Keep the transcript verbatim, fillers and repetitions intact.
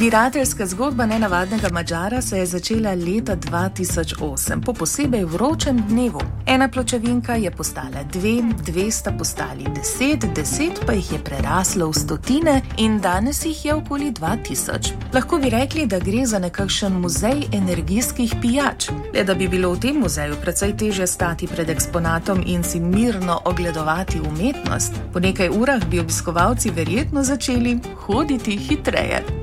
Zbirateljska zgodba nenavadnega Madžara se je začela leta dva tisoč osem, po posebej vročem dnevu. Ena pločevinka je postala dve, dve sta postali deset, deset pa jih je preraslo v stotine in danes jih je okoli dva tisoč. Lahko bi rekli, da gre za nekakšen muzej energijskih pijač. Le da bi bilo v tem muzeju precej težje stati pred eksponatom in si mirno ogledovati umetnost. Po nekaj urah bi obiskovalci verjetno začeli hoditi hitreje.